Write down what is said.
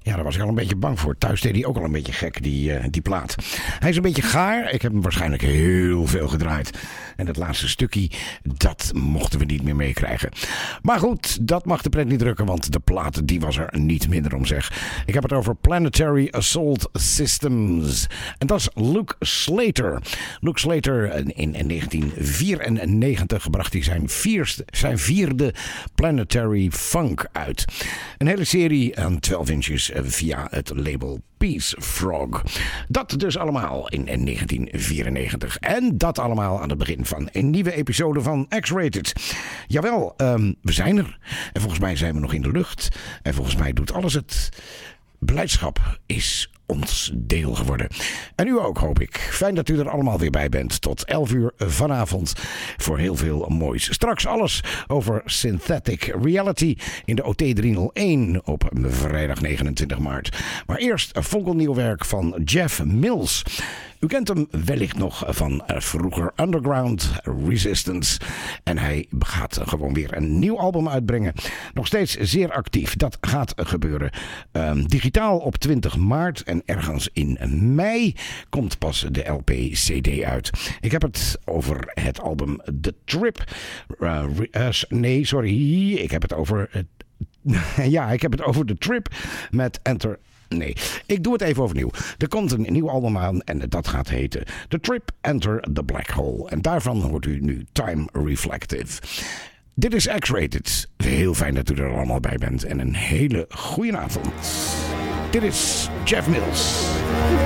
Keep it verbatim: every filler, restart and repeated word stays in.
Ja, daar was ik al een beetje bang voor. Thuis deed hij ook al een beetje gek, die, uh, die plaat. Hij is een beetje gaar. Ik heb hem waarschijnlijk heel veel gedraaid. En het laatste stukje, dat mochten we niet meer meekrijgen. Maar goed, dat mag de pret niet drukken, want de plaat die was er niet minder om zeg. Ik heb het over Planetary Assault Systems. En dat is Luke Slater. Luke Slater, in, in negentien vierennegentig bracht hij zijn, vierste, zijn vierde Planetary Funk uit. Een hele serie aan twaalf inches via het label Peace Frog. Dat dus allemaal in negentien vierennegentig. En dat allemaal aan het begin van een nieuwe episode van X-Rated. Jawel, um, we zijn er. En volgens mij zijn we nog in de lucht. En volgens mij doet alles het. Blijdschap is ons deel geworden. En u ook, hoop ik. Fijn dat u er allemaal weer bij bent. Tot elf uur vanavond voor heel veel moois. Straks alles over Synthetic Reality in de O T driehonderdéén op vrijdag negenentwintig maart. Maar eerst een fonkelnieuw werk van Jeff Mills. U kent hem wellicht nog van vroeger Underground Resistance. En hij gaat gewoon weer een nieuw album uitbrengen. Nog steeds zeer actief. Dat gaat gebeuren um, digitaal op twintig maart. En ergens in mei komt pas de L P C D uit. Ik heb het over het album The Trip. Uh, uh, nee, sorry. Ik heb het over... Uh, ja, ik heb het over The Trip met Enter... Nee, ik doe het even overnieuw. Er komt een nieuw album aan en dat gaat heten The Trip Enter the Black Hole. En daarvan hoort u nu Time Reflective. Dit is X-Rated. Heel fijn dat u er allemaal bij bent en een hele goede avond. Dit is Jeff Mills.